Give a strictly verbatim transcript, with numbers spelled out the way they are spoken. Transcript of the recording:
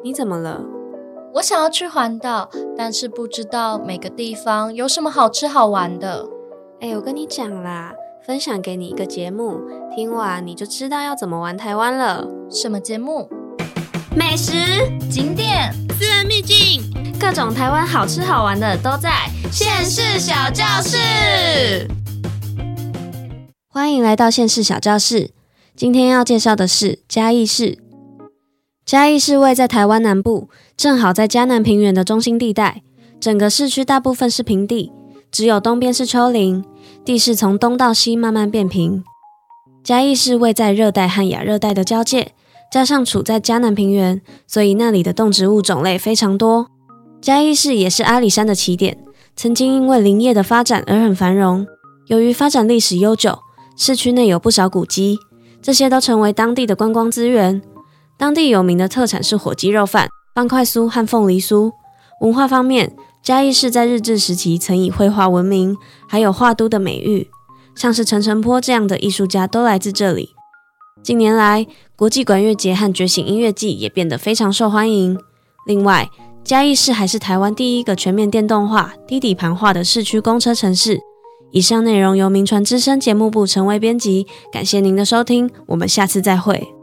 你怎么了？ 我想要去环岛，但是不知道每个地方有什么好吃好玩的。 哎，我跟你讲啦，分享给你一个节目，听完你就知道要怎么玩台湾了。 什么节目？ 美食、 景点、 私人秘境， 各种台湾好吃好玩的都在县市小教室。欢迎来到县市小教室，今天要介绍的是嘉义市。嘉义市位在台湾南部，正好在嘉南平原的中心地带，整个市区大部分是平地，只有东边是丘陵，地势从东到西慢慢变平。嘉义市位在热带和亚热带的交界，加上处在嘉南平原，所以那里的动植物种类非常多。嘉义市也是阿里山的起点，曾经因为林业的发展而很繁荣。由于发展历史悠久，市区内有不少古迹，这些都成为当地的观光资源。当地有名的特产是火鸡肉饭、方块酥和凤梨酥。文化方面，嘉义市在日治时期曾以绘画闻名，还有画都的美誉，像是陈澄波这样的艺术家都来自这里。近年来，国际管乐节和觉醒音乐季也变得非常受欢迎。另外，嘉义市还是台湾第一个全面电动化、低底盘化的市区公车城市。以上内容由民传之声节目部陈维编辑，感谢您的收听，我们下次再会。